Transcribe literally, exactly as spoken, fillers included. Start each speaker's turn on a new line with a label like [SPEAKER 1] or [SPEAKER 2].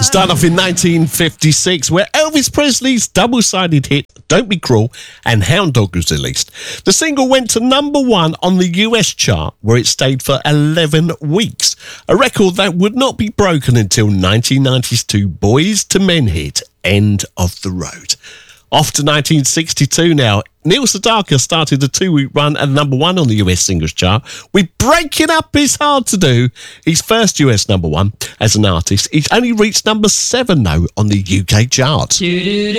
[SPEAKER 1] Start off in nineteen fifty-six, where Elvis Presley's double-sided hit Don't Be Cruel and Hound Dog was released. The single went to number one on the U S chart, where it stayed for eleven weeks, a record that would not be broken until nineteen ninety-two Boys to Men hit End of the Road. Off to nineteen sixty-two now. Neil Sedaka started a two-week run at number one on the U S singles chart. With Breaking Up Is Hard to Do, his first U S number one as an artist. He's only reached number seven, though, on the U K chart.